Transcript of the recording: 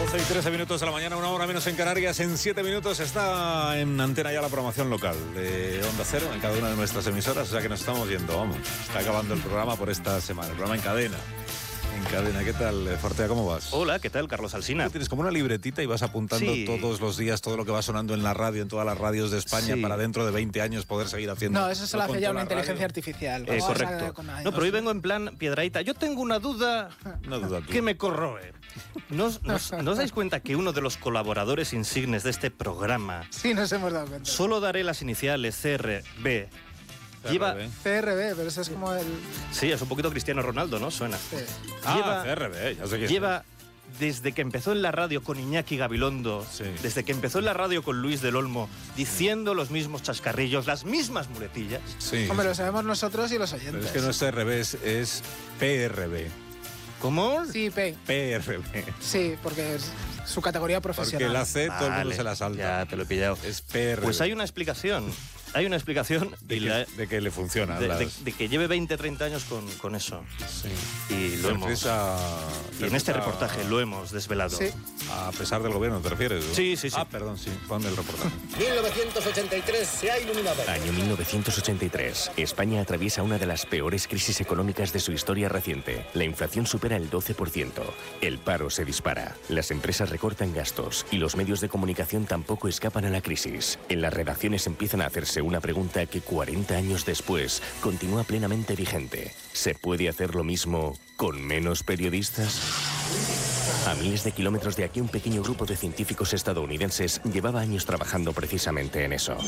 12:13 de la mañana, 1 hora menos en Canarias. En 7 minutos está en antena ya la programación local de Onda Cero en cada una de nuestras emisoras. O sea que nos estamos yendo, vamos. Está acabando el programa por esta semana. El programa en cadena. En cadena, ¿qué tal, Fortea? ¿Cómo vas? Hola, ¿qué tal, Carlos Alsina? Tú tienes como una libretita y vas apuntando todos los días todo lo que va sonando en la radio, en todas las radios de España, para dentro de 20 años poder seguir haciendo. No, eso se lo hace ya una inteligencia artificial. Correcto. No, pero hoy vengo en plan piedraíta. Yo tengo una duda que me corroe. ¿No os dais cuenta que uno de los colaboradores insignes de este programa... Sí, nos hemos dado cuenta. Solo daré las iniciales CRB. Lleva CRB, pero eso es como el... Sí, es un poquito Cristiano Ronaldo, ¿no? Suena. Sí. CRB, ya sé que lleva desde que empezó en la radio con Iñaki Gabilondo, desde que empezó en la radio con Luis del Olmo, diciendo los mismos chascarrillos, las mismas muletillas. Sí. Hombre, lo sabemos nosotros y los oyentes. Pero es que no es CRB, es PRB. ¿Cómo? Sí, PRB. Sí, porque es su categoría profesional. Porque la C todo el mundo se la salta. Ya te lo he pillado. Es PRB. Pues hay una explicación. Hay una explicación de que le funciona. De que lleve 20, 30 años con eso. Sí. Y lo hemos... Y en este reportaje lo hemos desvelado. Sí. A pesar del gobierno, ¿te refieres? ¿No? Sí. Ah, perdón, sí. Pon el reportaje. 1983 se ha iluminado. Año 1983. España atraviesa una de las peores crisis económicas de su historia reciente. La inflación supera el 12%. El paro se dispara. Las empresas recortan gastos y los medios de comunicación tampoco escapan a la crisis. En las redacciones empiezan a hacerse una pregunta que 40 años después continúa plenamente vigente. ¿Se puede hacer lo mismo con menos periodistas? A miles de kilómetros de aquí, un pequeño grupo de científicos estadounidenses llevaba años trabajando precisamente en eso.